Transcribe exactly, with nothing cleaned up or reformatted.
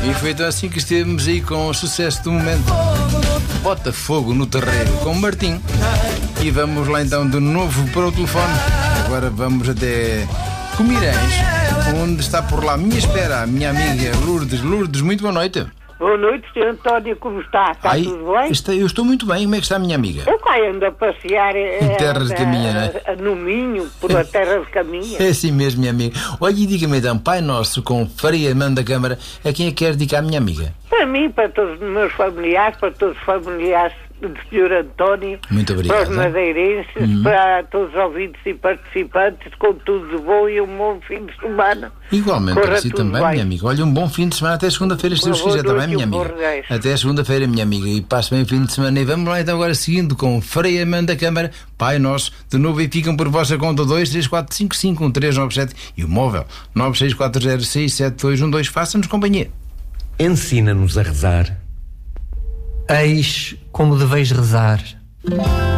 E foi então assim que estivemos aí com o sucesso do momento. Bota fogo no terreiro com o Martim. E vamos lá então de novo para o telefone. Agora vamos até Comirães, onde está por lá à minha espera a minha amiga Lourdes. Lourdes, muito boa noite. Boa noite, senhor António, como está? Está Ai, tudo bem? Está, eu estou muito bem, como é que está a minha amiga? Eu cá ando a passear Em terras de caminha, não é? no Minho, por a terra de caminha. É assim mesmo, minha amiga. Olha, e diga-me então, Pai Nosso com Faria Mão da Câmara, a quem é que quer dedicar a minha amiga? Para mim, para todos os meus familiares, para todos os familiares do senhor António, Muito obrigado. para os madeirenses, Uhum. para todos os ouvintes e participantes, com tudo de bom e um bom fim de semana. Igualmente Corra para si tudo também, bem. minha amiga. Olha, um bom fim de semana até segunda-feira, se Uma Deus boa quiser, também, noite e minha um bom amiga. regresso. Até segunda-feira, minha amiga. E passe bem o fim de semana. E vamos lá então agora seguindo com Faria Mão da Câmara, Pai Nosso, de novo, e ficam por vossa conta dois três quatro cinco cinco um três nove sete e o móvel nove seis quatro zero seis sete dois um dois. Faça-nos companhia. Ensina-nos a rezar. Eis como deveis rezar.